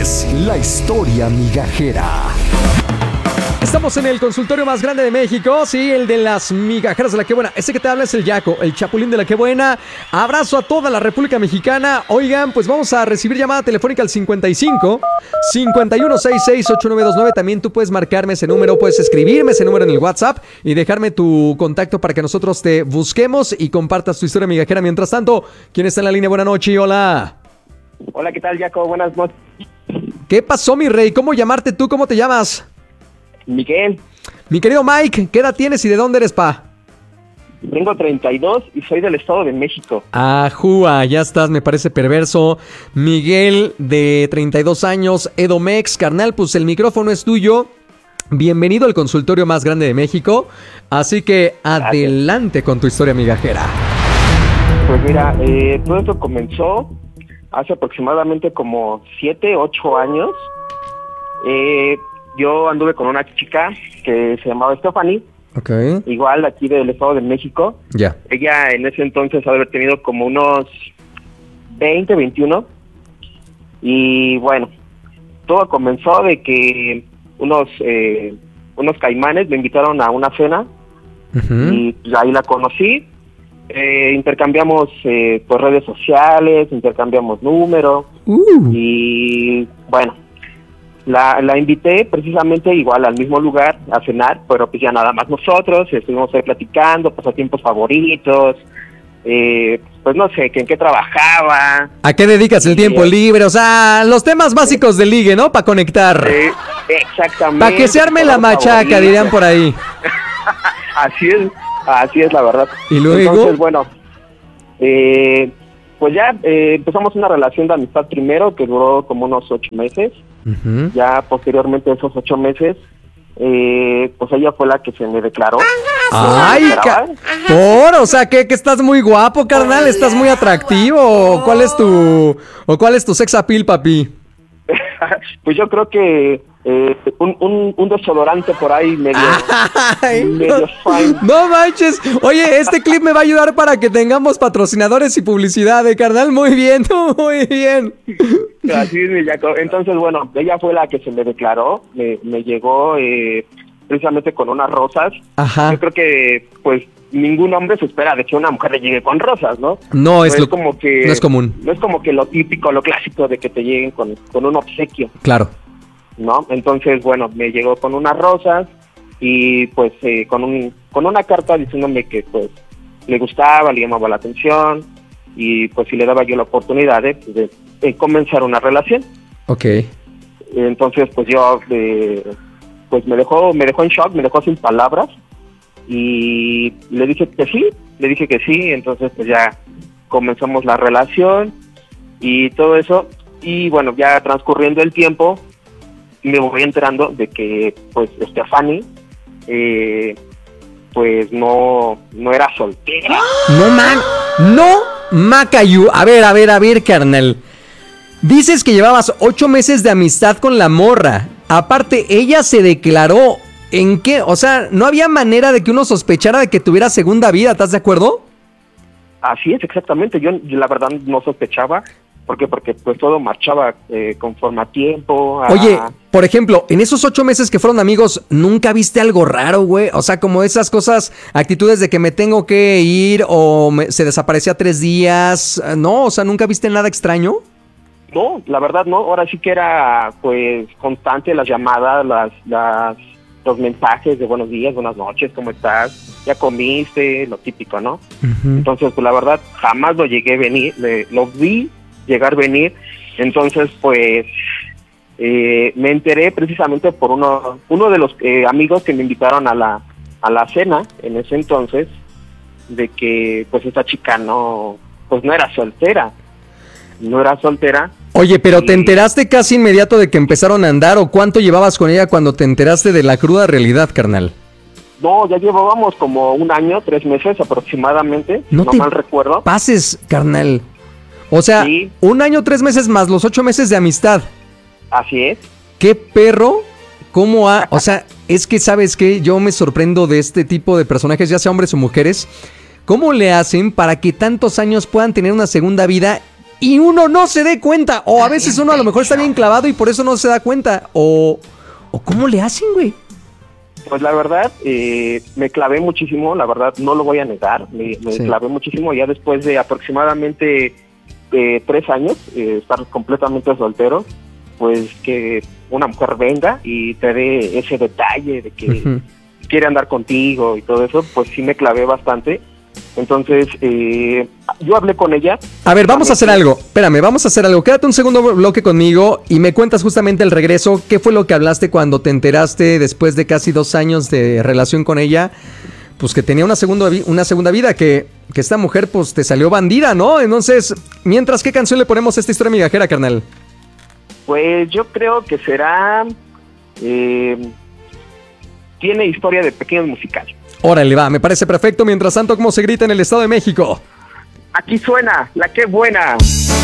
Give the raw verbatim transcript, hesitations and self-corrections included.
es La Historia Migajera. Estamos en el consultorio más grande de México, sí, el de las migajeras de la que buena. Ese que te habla es el Yaco, el chapulín de la que buena. Abrazo a toda la República Mexicana. Oigan, pues vamos a recibir llamada telefónica al cincuenta y cinco, cincuenta y uno sesenta y seis, ochenta y nueve veintinueve. También tú puedes marcarme ese número, puedes escribirme ese número en el WhatsApp y dejarme tu contacto para que nosotros te busquemos y compartas tu historia migajera. Mientras tanto, ¿quién está en la línea? Buenas noches, hola. Hola, ¿qué tal, Yaco? Buenas noches. ¿Qué pasó, mi rey? ¿Cómo llamarte tú? ¿Cómo te llamas? Miguel. Mi querido Mike, ¿qué edad tienes y de dónde eres, pa? Tengo treinta y dos y soy del Estado de México. Ajúa, ya estás, me parece perverso. Miguel, de treinta y dos años, Edomex, carnal, pues el micrófono es tuyo. Bienvenido al consultorio más grande de México. Así que adelante con tu historia migajera. Pues mira, eh, todo esto comenzó hace aproximadamente como siete, ocho años. Eh... Yo anduve con una chica que se llamaba Stephanie, okay. Igual aquí del Estado de México. Ya. Yeah. Ella en ese entonces había tenido como unos veinte, veintiuno. Y bueno, todo comenzó de que unos eh, unos caimanes me invitaron a una cena. Uh-huh. Y pues ahí la conocí. Eh, intercambiamos eh, por redes sociales, intercambiamos números. Uh. Y bueno, La, la invité precisamente igual al mismo lugar a cenar, pero pues ya nada más nosotros, estuvimos ahí platicando, pasatiempos favoritos, eh, pues no sé, que en qué trabajaba. ¿A qué dedicas el tiempo eh, libre? O sea, los temas básicos de ligue, ¿no? Para conectar. Eh, exactamente. Para que se arme la machaca, favorito. Dirían por ahí. Así es, así es la verdad. Y luego. Entonces, bueno, eh, pues ya eh, empezamos una relación de amistad primero que duró como unos ocho meses. Uh-huh. Ya posteriormente de esos ocho meses, eh, pues ella fue la que se me declaró. ¡Ay, ca- por! O sea, ¿qué, que estás muy guapo, carnal, estás muy atractivo. ¿Cuál es tu, o cuál es tu sex appeal, papi? Pues yo creo que eh, un, un, un desodorante por ahí medio, Ay, medio no, fine. No manches. Oye, este clip me va a ayudar para que tengamos patrocinadores y publicidad, de carnal. Muy bien, muy bien. Así es, mi Yaco. Entonces, bueno, ella fue la que se me declaró. Me, me llegó eh, precisamente con unas rosas. Ajá. Yo creo que, pues, ningún hombre se espera de que una mujer le llegue con rosas, ¿no? No es, no lo, es como que no es común. No es como que lo típico, lo clásico de que te lleguen con, con un obsequio. Claro. ¿No? Entonces, bueno, me llegó con unas rosas y pues eh, con un con una carta diciéndome que pues le gustaba, le llamaba la atención y pues si le daba yo la oportunidad de, de, de comenzar una relación. Ok. Entonces, pues yo eh, pues me dejó me dejó en shock, me dejó sin palabras y le dije que sí, le dije que sí, entonces pues ya comenzamos la relación y todo eso y bueno, ya transcurriendo el tiempo me voy enterando de que pues Stephanie eh, pues no no era soltera. No man, no Macayu. A ver, a ver, a ver, carnal. Dices que llevabas ocho meses de amistad con la morra. Aparte, ella se declaró. ¿En qué? O sea, no había manera de que uno sospechara de que tuviera segunda vida, ¿estás de acuerdo? Así es, exactamente. Yo, yo la verdad no sospechaba. ¿Por qué? Porque pues todo marchaba eh, conforme a tiempo. A... Oye, por ejemplo, en esos ocho meses que fueron amigos, ¿nunca viste algo raro, güey? O sea, como esas cosas, actitudes de que me tengo que ir o me, se desaparecía tres días. No, o sea, ¿nunca viste nada extraño? No, la verdad no. Ahora sí que era pues constante las llamadas, las, las, los mensajes de buenos días, buenas noches, ¿cómo estás? Ya comiste, lo típico, ¿no? Uh-huh. Entonces, pues la verdad, jamás lo llegué a venir, le, lo vi llegar venir, entonces pues eh, me enteré precisamente por uno uno de los eh, amigos que me invitaron a la a la cena en ese entonces de que pues esta chica no pues no era soltera no era soltera. Oye, pero y... ¿te enteraste casi inmediato de que empezaron a andar o cuánto llevabas con ella cuando te enteraste de la cruda realidad, carnal? No, ya llevábamos como un año, tres meses aproximadamente, no, no te mal recuerdo. Pases, carnal. O sea, sí. Un año, tres meses más los ocho meses de amistad. Así es. ¿Qué perro? ¿Cómo ha...? O sea, es que, ¿sabes qué? Yo me sorprendo de este tipo de personajes, ya sea hombres o mujeres. ¿Cómo le hacen para que tantos años puedan tener una segunda vida y uno no se dé cuenta. O a veces uno a lo mejor está bien clavado y por eso no se da cuenta. O, o ¿cómo le hacen, güey? Pues la verdad, eh, me clavé muchísimo, la verdad, no lo voy a negar, me, me sí. clavé muchísimo ya después de aproximadamente eh, tres años, eh, estar completamente soltero, pues que una mujer venga y te dé ese detalle de que uh-huh. quiere andar contigo y todo eso, pues sí me clavé bastante. Entonces, eh, yo hablé con ella. A ver, vamos a hacer algo. Espérame, vamos a hacer algo. Quédate un segundo bloque conmigo y me cuentas justamente el regreso. ¿Qué fue lo que hablaste cuando te enteraste después de casi dos años de relación con ella? Pues que tenía una segunda, una segunda vida, que, que esta mujer pues te salió bandida, ¿no? Entonces, mientras, ¿qué canción le ponemos a esta historia migajera, carnal? Pues yo creo que será... Eh, tiene historia de pequeños musicales. Órale, va, me parece perfecto. Mientras tanto, ¿cómo se grita en el Estado de México? Aquí suena La Qué Buena.